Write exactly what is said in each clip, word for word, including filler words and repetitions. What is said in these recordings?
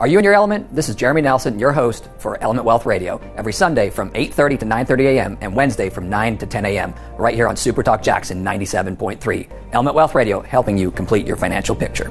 Are you in your element? This is Jeremy Nelson, your host for Element Wealth Radio, every Sunday from eight thirty to nine thirty a.m. and Wednesday from nine to ten a.m. right here on Super Talk Jackson ninety-seven point three. Element Wealth Radio, helping you complete your financial picture.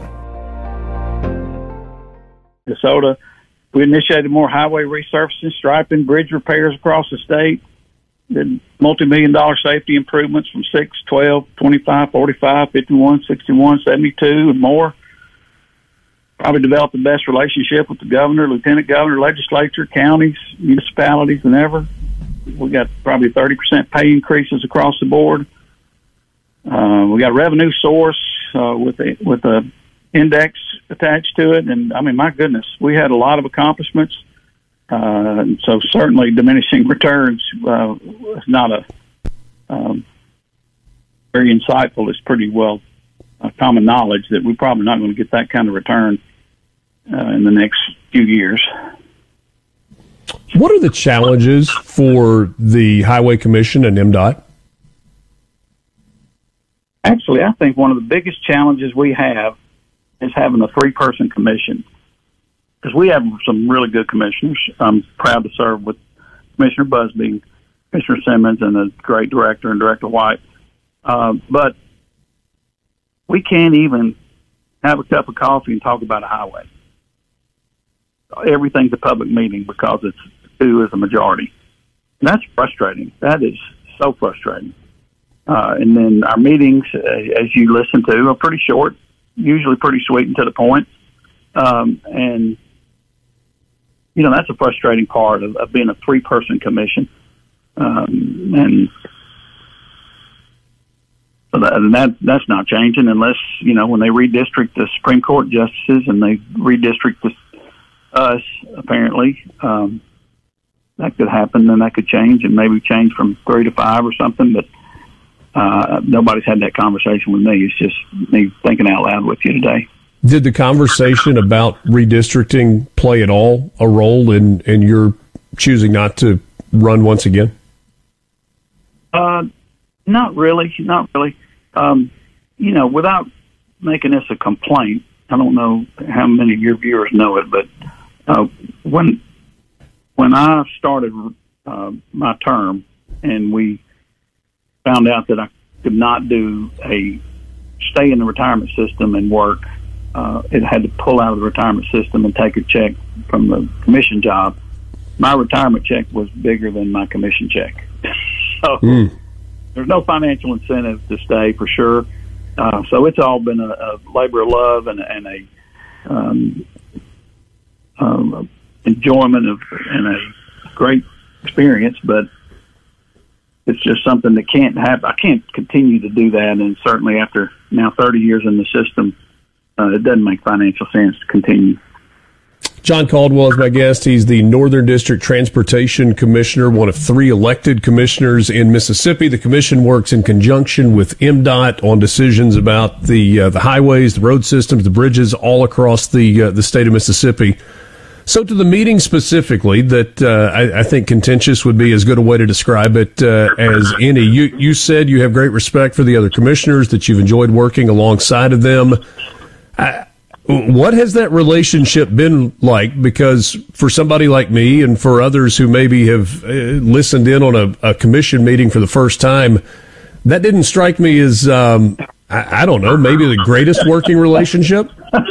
Minnesota, we initiated more highway resurfacing, striping, bridge repairs across the state, did multi-million dollar safety improvements from six, twelve, twenty-five, forty-five, fifty-one, sixty-one, seventy-two, and more. Probably developed the best relationship with the governor, lieutenant governor, legislature, counties, municipalities than ever. We got probably thirty percent pay increases across the board. Uh, we got revenue source uh, with the with the index attached to it, and I mean, my goodness, we had a lot of accomplishments. Uh, so certainly, diminishing returns uh, is not a um, very insightful. It's pretty well uh, common knowledge that we're probably not going to get that kind of return Uh, in the next few years. What are the challenges for the Highway Commission and M D O T? Actually, I think one of the biggest challenges we have is having a three-person commission, because we have some really good commissioners. I'm proud to serve with Commissioner Busby, Commissioner Simmons, and the great director and Director White. Uh, but we can't even have a cup of coffee and talk about a highway. Everything's a public meeting because it's two is a majority. And that's frustrating. That is so frustrating. Uh, and then our meetings, uh, as you listen to, are pretty short, usually pretty sweet and to the point. Um, and, you know, that's a frustrating part of, of being a three-person commission. Um, and so that, and that that's not changing unless, you know, when they redistrict the Supreme Court justices and they redistrict the us, apparently, um, that could happen, and that could change, and maybe change from three to five or something, but uh, nobody's had that conversation with me. It's just me thinking out loud with you today. Did the conversation about redistricting play at all a role in, in your choosing not to run once again? Uh, not really, not really. Um, you know, without making this a complaint, I don't know how many of your viewers know it, but Uh, when when I started uh, my term and we found out that I could not do a stay in the retirement system and work, uh, it had to pull out of the retirement system and take a check from the commission job. My retirement check was bigger than my commission check. so mm. There's no financial incentive to stay for sure. Uh, so it's all been a, a labor of love and, and a um, Um, enjoyment of and a great experience, but it's just something that can't happen. I can't continue to do that, and certainly after now thirty years in the system, uh, it doesn't make financial sense to continue. John Caldwell is my guest. He's the Northern District Transportation Commissioner, one of three elected commissioners in Mississippi. The commission works in conjunction with M D O T on decisions about the uh, the highways, the road systems, the bridges all across the uh, the state of Mississippi. So to the meeting specifically that uh, I, I think contentious would be as good a way to describe it uh, as any. You, you said you have great respect for the other commissioners, that you've enjoyed working alongside of them. I, what has that relationship been like? Because for somebody like me and for others who maybe have uh, listened in on a, a commission meeting for the first time, that didn't strike me as, um, I, I don't know, maybe the greatest working relationship?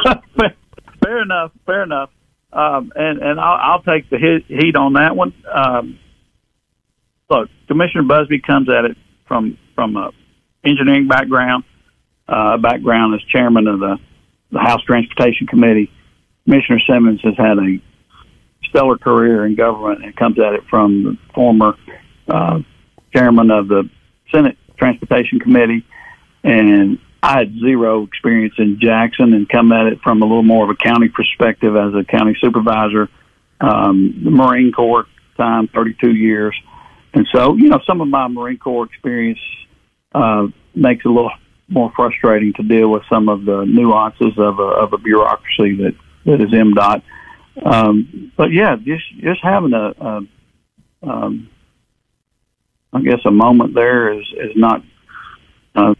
Fair enough, fair enough. Um, and and I'll, I'll take the heat, heat on that one. Um, look, Commissioner Busby comes at it from from a engineering background, uh, background as chairman of the, the House Transportation Committee. Commissioner Simmons has had a stellar career in government and comes at it from the former uh, chairman of the Senate Transportation Committee. And I had zero experience in Jackson and come at it from a little more of a county perspective as a county supervisor. Um, the Marine Corps time, thirty-two years. And so, you know, some of my Marine Corps experience uh, makes it a little more frustrating to deal with some of the nuances of a, of a bureaucracy that, that is M D O T. Um, but yeah, just, just having a, a um, I guess a moment there is, is not, uh,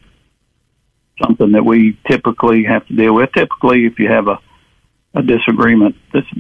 something that we typically have to deal with. Typically, if you have a, a disagreement, this